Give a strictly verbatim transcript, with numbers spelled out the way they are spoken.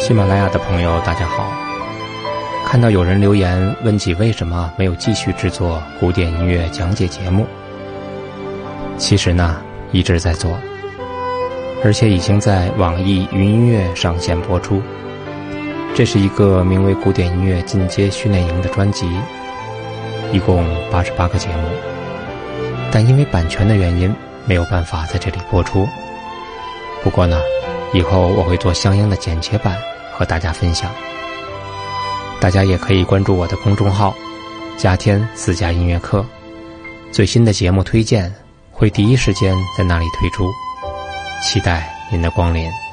喜马拉雅的朋友大家好，看到有人留言问起为什么没有继续制作古典音乐讲解节目，其实呢一直在做，而且已经在网易云音乐上线播出。这是一个名为古典音乐进阶训练营的专辑，一共八十八个节目，但因为版权的原因没有办法在这里播出。不过呢，以后我会做相应的剪切版和大家分享。大家也可以关注我的公众号加添私家音乐课，最新的节目推荐会第一时间在那里推出，期待您的光临。